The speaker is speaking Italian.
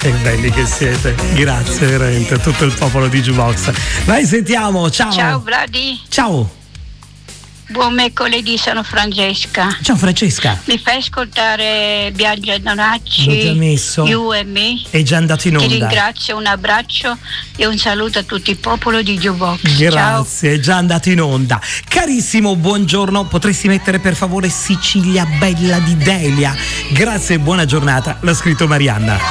Che belli che siete, grazie veramente a tutto il popolo di Jukebox. Vai, sentiamo, ciao. Ciao Vladi. Ciao. Buon mercoledì, sono Francesca. Ciao Francesca. Mi fai ascoltare Biagio Donacci? L'ho già messo. You and Me? È già andato in onda. Ti ringrazio, un abbraccio e un saluto a tutto il popolo di Jukebox. Grazie, Ciao. è già andato in onda. Carissimo, buongiorno, potresti mettere per favore Sicilia Bella di Delia? Grazie e buona giornata, l'ha scritto Marianna.